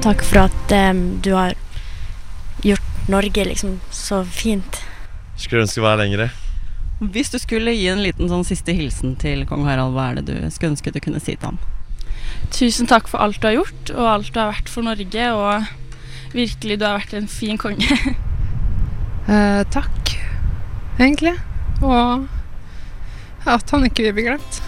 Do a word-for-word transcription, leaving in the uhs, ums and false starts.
Takk for at um, du har gjort Norge liksom så fint. Skulle ønske å være lengre. Hvis du skulle gi en liten sånn siste hilsen til kong Harald, hva er det du skulle ønske du kunne si til ham? Tusen takk for alt du har gjort, og alt du har vært for Norge, og virkelig du har vært en fin konge. eh, takk, egentlig. Og at han ikke vil bli glemt.